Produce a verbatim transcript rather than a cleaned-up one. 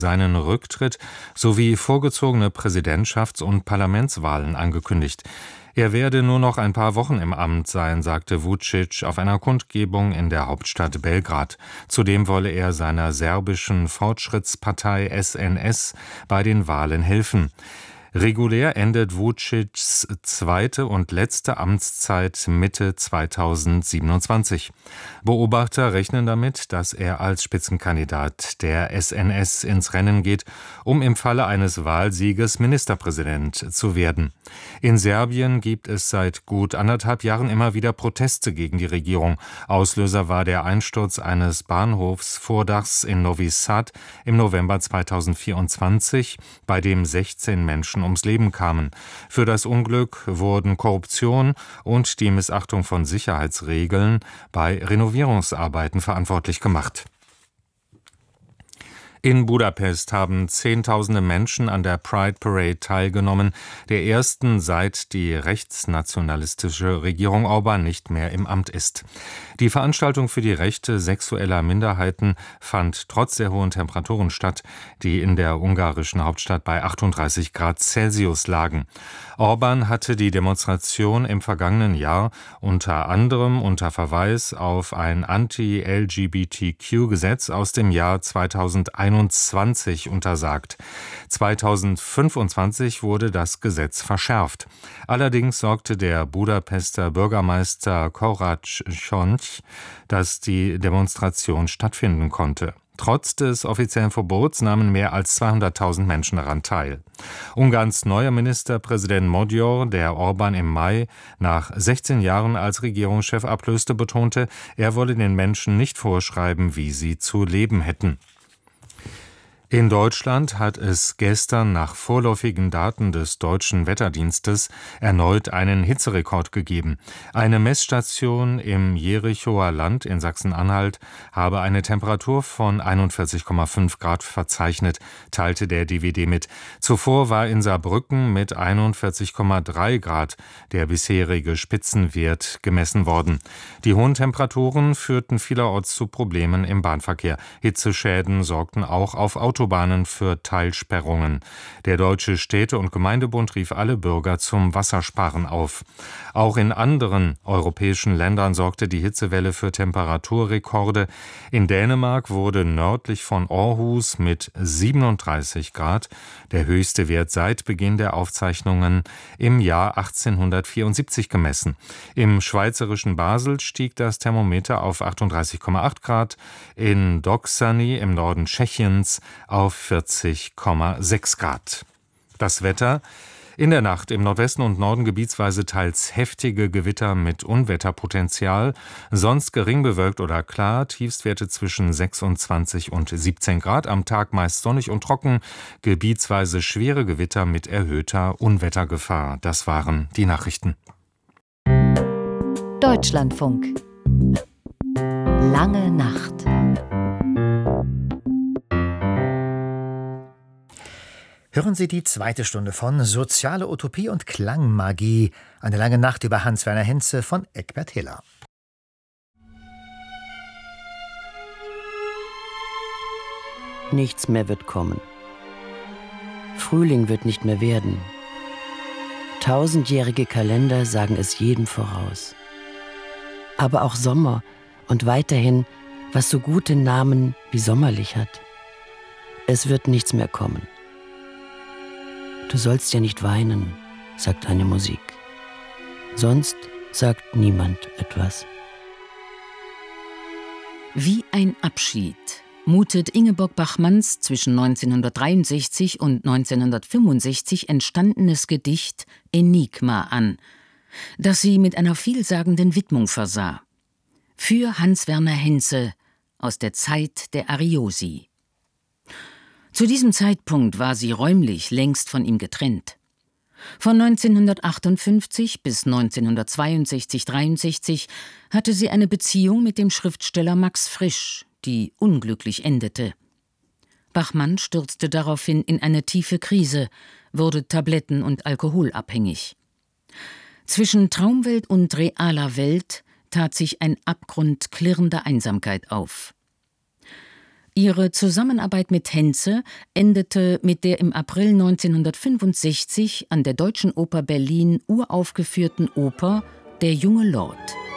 seinen Rücktritt sowie vorgezogene Präsidentschafts- und Parlamentswahlen angekündigt. Er werde nur noch ein paar Wochen im Amt sein, sagte Vučić auf einer Kundgebung in der Hauptstadt Belgrad. Zudem wolle er seiner serbischen Fortschrittspartei S N S bei den Wahlen helfen. Regulär endet Vučićs zweite und letzte Amtszeit Mitte zweitausendsiebenundzwanzig. Beobachter rechnen damit, dass er als Spitzenkandidat der S N S ins Rennen geht, um im Falle eines Wahlsieges Ministerpräsident zu werden. In Serbien gibt es seit gut anderthalb Jahren immer wieder Proteste gegen die Regierung. Auslöser war der Einsturz eines Bahnhofsvordachs in Novi Sad im November zweitausendvierundzwanzig, bei dem sechzehn Menschen ums Leben kamen. Für das Unglück wurden Korruption und die Missachtung von Sicherheitsregeln bei Renovierungsarbeiten verantwortlich gemacht. In Budapest haben Zehntausende Menschen an der Pride Parade teilgenommen, der ersten, seit die rechtsnationalistische Regierung Orbán nicht mehr im Amt ist. Die Veranstaltung für die Rechte sexueller Minderheiten fand trotz der hohen Temperaturen statt, die in der ungarischen Hauptstadt bei achtunddreißig Grad Celsius lagen. Orbán hatte die Demonstration im vergangenen Jahr unter anderem unter Verweis auf ein Anti-L G B T Q-Gesetz aus dem Jahr zweitausendeinundzwanzig untersagt. zweitausendfünfundzwanzig wurde das Gesetz verschärft. Allerdings sorgte der Budapester Bürgermeister Kovács Soncs, dass die Demonstration stattfinden konnte. Trotz des offiziellen Verbots nahmen mehr als zweihunderttausend Menschen daran teil. Ungarns neuer Ministerpräsident Magyar, der Orbán im Mai nach sechzehn Jahren als Regierungschef ablöste, betonte, er wolle den Menschen nicht vorschreiben, wie sie zu leben hätten. In Deutschland hat es gestern nach vorläufigen Daten des Deutschen Wetterdienstes erneut einen Hitzerekord gegeben. Eine Messstation im Jerichoer Land in Sachsen-Anhalt habe eine Temperatur von einundvierzig Komma fünf Grad verzeichnet, teilte der D W D mit. Zuvor war in Saarbrücken mit einundvierzig Komma drei Grad der bisherige Spitzenwert gemessen worden. Die hohen Temperaturen führten vielerorts zu Problemen im Bahnverkehr. Hitzeschäden sorgten auch auf Autos Autobahnen für Teilsperrungen. Der Deutsche Städte- und Gemeindebund rief alle Bürger zum Wassersparen auf. Auch in anderen europäischen Ländern sorgte die Hitzewelle für Temperaturrekorde. In Dänemark wurde nördlich von Aarhus mit siebenunddreißig Grad der höchste Wert seit Beginn der Aufzeichnungen im Jahr achtzehnhundertvierundsiebzig gemessen. Im schweizerischen Basel stieg das Thermometer auf achtunddreißig Komma acht Grad, in Doksany im Norden Tschechiens auf vierzig Komma sechs Grad. Das Wetter: In der Nacht im Nordwesten und Norden gebietsweise teils heftige Gewitter mit Unwetterpotenzial, sonst gering bewölkt oder klar, Tiefstwerte zwischen sechsundzwanzig und siebzehn Grad, am Tag meist sonnig und trocken, gebietsweise schwere Gewitter mit erhöhter Unwettergefahr. Das waren die Nachrichten. Deutschlandfunk. Lange Nacht. Hören Sie die zweite Stunde von Soziale Utopie und Klangmagie. Eine lange Nacht über Hans-Werner Henze von Eckbert Hiller. Nichts mehr wird kommen. Frühling wird nicht mehr werden. Tausendjährige Kalender sagen es jedem voraus. Aber auch Sommer und weiterhin, was so gute Namen wie sommerlich hat. Es wird nichts mehr kommen. Du sollst ja nicht weinen, sagt eine Musik. Sonst sagt niemand etwas. Wie ein Abschied mutet Ingeborg Bachmanns zwischen neunzehnhundertdreiundsechzig und neunzehnhundertfünfundsechzig entstandenes Gedicht Enigma an, das sie mit einer vielsagenden Widmung versah. Für Hans-Werner Henze aus der Zeit der Ariosi. Zu diesem Zeitpunkt war sie räumlich längst von ihm getrennt. Von neunzehnhundertachtundfünfzig bis neunzehnhundertzweiundsechzig dreiundsechzig hatte sie eine Beziehung mit dem Schriftsteller Max Frisch, die unglücklich endete. Bachmann stürzte daraufhin in eine tiefe Krise, wurde tabletten- und alkoholabhängig. Zwischen Traumwelt und realer Welt tat sich ein Abgrund klirrender Einsamkeit auf. Ihre Zusammenarbeit mit Henze endete mit der im April neunzehnhundertfünfundsechzig an der Deutschen Oper Berlin uraufgeführten Oper »Der junge Lord«.